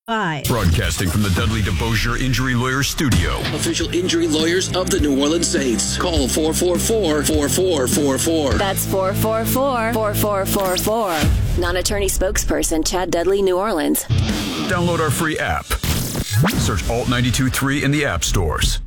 Broadcasting from the Dudley DeBosier Injury Lawyers Studio. Official injury lawyers of the New Orleans Saints. Call 444-4444. That's 444-4444. Non-attorney spokesperson Chad Dudley, New Orleans. Download our free app. Search Alt 92.3 in the app stores.